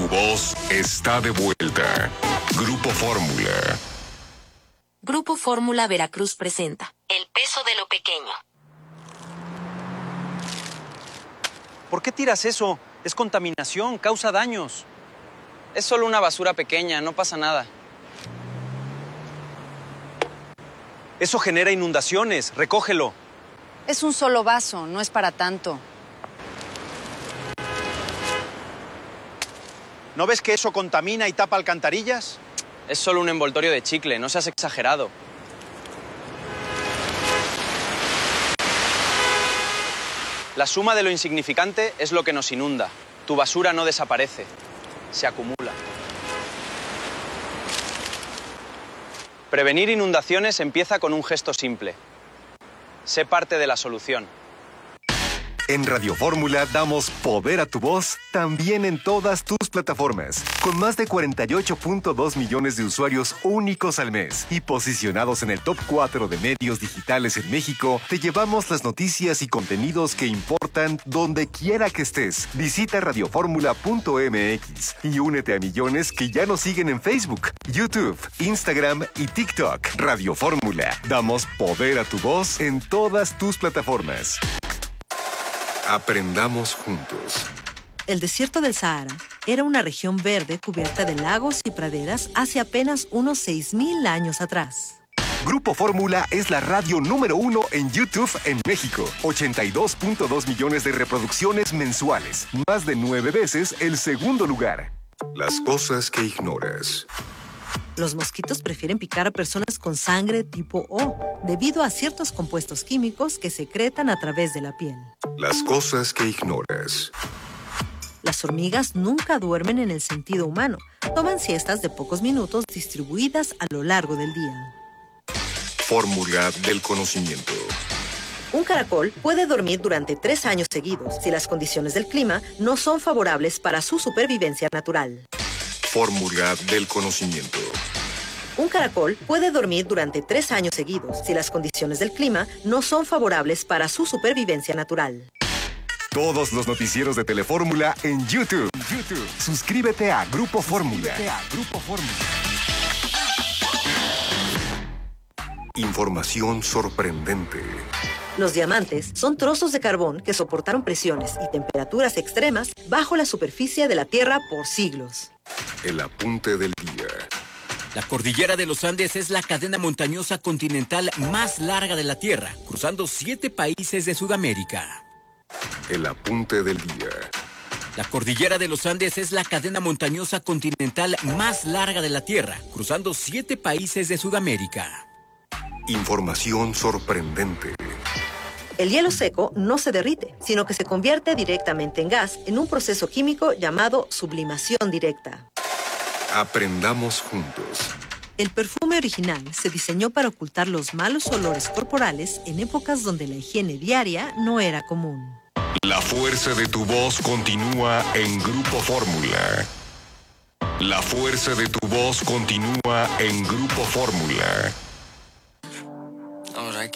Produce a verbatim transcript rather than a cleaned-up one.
Tu voz está de vuelta. Grupo Fórmula. Grupo Fórmula Veracruz presenta El peso de lo pequeño. ¿Por qué tiras eso? Es contaminación, causa daños. Es solo una basura pequeña, no pasa nada. Eso genera inundaciones, recógelo. Es un solo vaso, no es para tanto. ¿No ves que eso contamina y tapa alcantarillas? Es solo un envoltorio de chicle, no seas exagerado. La suma de lo insignificante es lo que nos inunda. Tu basura no desaparece, se acumula. Prevenir inundaciones empieza con un gesto simple. Sé parte de la solución. En Radio Fórmula damos poder a tu voz también en todas tus plataformas. Con más de cuarenta y ocho punto dos millones de usuarios únicos al mes y posicionados en el top cuatro de medios digitales en México, te llevamos las noticias y contenidos que importan donde quiera que estés. Visita radio fórmula punto m x y únete a millones que ya nos siguen en Facebook, YouTube, Instagram y TikTok. Radio Fórmula. Damos poder a tu voz en todas tus plataformas. Aprendamos juntos. El desierto del Sahara era una región verde cubierta de lagos y praderas hace apenas unos seis mil años atrás. Grupo Fórmula es la radio número uno en YouTube en México. ochenta y dos punto dos millones de reproducciones mensuales. Más de nueve veces el segundo lugar. Las cosas que ignoras. Los mosquitos prefieren picar a personas con sangre tipo O, debido a ciertos compuestos químicos que secretan a través de la piel. Las cosas que ignoras. Las hormigas nunca duermen en el sentido humano. Toman siestas de pocos minutos distribuidas a lo largo del día. Fórmula del conocimiento. Un caracol puede dormir durante tres años seguidos si las condiciones del clima no son favorables para su supervivencia natural. Fórmula del conocimiento. Un caracol puede dormir durante tres años seguidos si las condiciones del clima no son favorables para su supervivencia natural. Todos los noticieros de Telefórmula en YouTube. YouTube. Suscríbete a Grupo Fórmula. Grupo Fórmula. Información sorprendente. Los diamantes son trozos de carbón que soportaron presiones y temperaturas extremas bajo la superficie de la Tierra por siglos. El apunte del día. La cordillera de los Andes es la cadena montañosa continental más larga de la Tierra, cruzando siete países de Sudamérica. El apunte del día. La cordillera de los Andes es la cadena montañosa continental más larga de la Tierra, cruzando siete países de Sudamérica. Información sorprendente. El hielo seco no se derrite, sino que se convierte directamente en gas en un proceso químico llamado sublimación directa. Aprendamos juntos. El perfume original se diseñó para ocultar los malos olores corporales en épocas donde la higiene diaria no era común. La fuerza de tu voz continúa en Grupo Fórmula. La fuerza de tu voz continúa en Grupo Fórmula. All right,